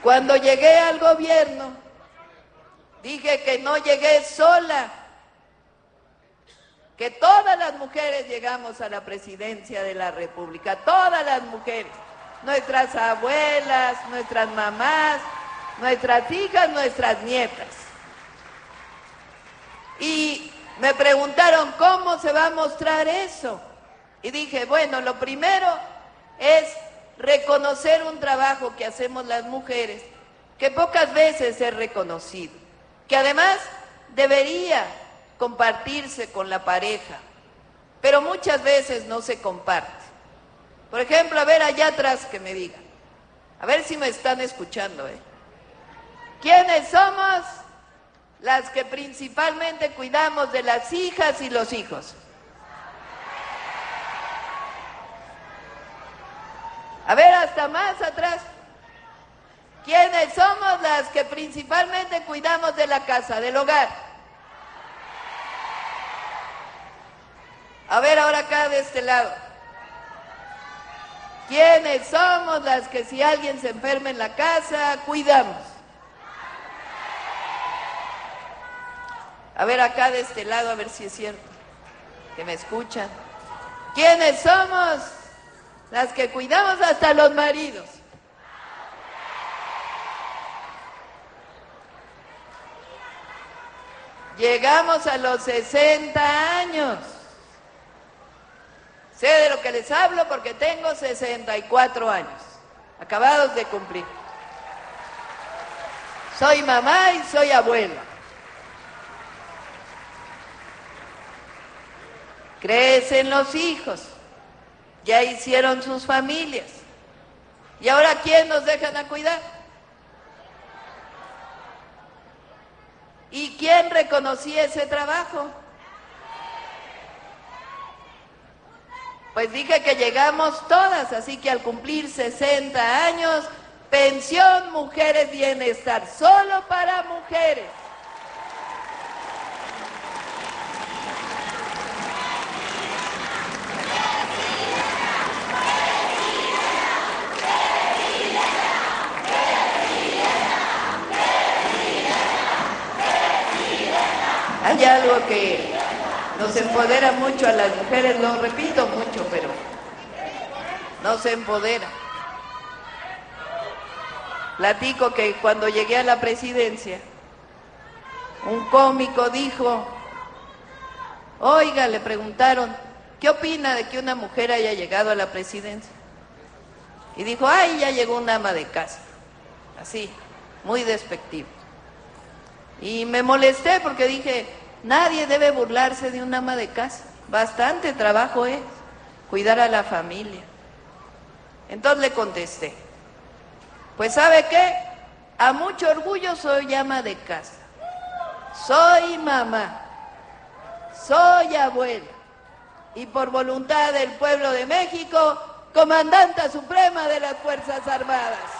Cuando llegué al gobierno, dije que no llegué sola, que todas las mujeres llegamos a la presidencia de la República, todas las mujeres, nuestras abuelas, nuestras mamás, nuestras hijas, nuestras nietas. Y me preguntaron cómo se va a mostrar eso. Y dije, bueno, lo primero es reconocer un trabajo que hacemos las mujeres, que pocas veces es reconocido, que además debería compartirse con la pareja, pero muchas veces no se comparte. Por ejemplo, a ver allá atrás que me digan, a ver si me están escuchando, ¿quiénes somos las que principalmente cuidamos de las hijas y los hijos? A ver, hasta más atrás. ¿Quiénes somos las que principalmente cuidamos de la casa, del hogar? A ver, ahora acá de este lado. ¿Quiénes somos las que si alguien se enferma en la casa, cuidamos? A ver acá de este lado, a ver si es cierto, que me escuchan. ¿Quiénes somos las que cuidamos hasta los maridos? Llegamos a los 60 años. Sé de lo que les hablo porque tengo 64 años, acabados de cumplir. Soy mamá y soy abuela. Crecen los hijos, ya hicieron sus familias. ¿Y ahora quién nos dejan a cuidar? ¿Y quién reconocía ese trabajo? Pues dije que llegamos todas, así que al cumplir 60 años, pensión mujeres bienestar, solo para mujeres. Hay algo que nos empodera mucho a las mujeres, lo repito mucho, pero nos empodera. Platico que cuando llegué a la presidencia, un cómico dijo, oiga, le preguntaron, ¿qué opina de que una mujer haya llegado a la presidencia? Y dijo, ay, ya llegó una ama de casa, así, muy despectivo. Y me molesté porque dije, nadie debe burlarse de una ama de casa. Bastante trabajo es cuidar a la familia. Entonces le contesté, pues ¿sabe qué? A mucho orgullo soy ama de casa. Soy mamá. Soy abuela. Y por voluntad del pueblo de México, comandanta suprema de las Fuerzas Armadas.